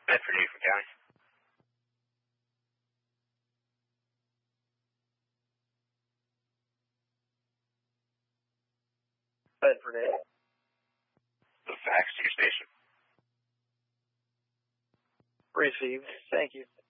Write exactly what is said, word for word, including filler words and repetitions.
Bedford, Newton County. Bedford, eight. The fax to your station. Received. Thank you.